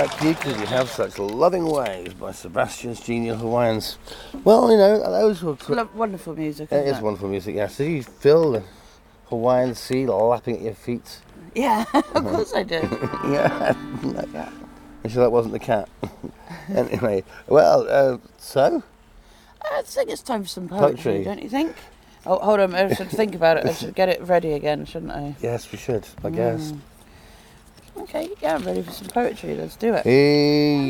like you because you have such loving ways by Sebastian's Genial Hawaiians. Well, you know, those were... Wonderful music, It isn't is wonderful music, yes. Did you feel the Hawaiian sea lapping at your feet? Yeah, of course I did. Yeah. I'm sure that wasn't the cat. Anyway, well, so? I think it's time for some poetry, don't you think? Oh, hold on, I should think about it. I should get it ready again, shouldn't I? Yes, we should, I guess. Okay, yeah, I'm ready for some poetry. Let's do it. Hey.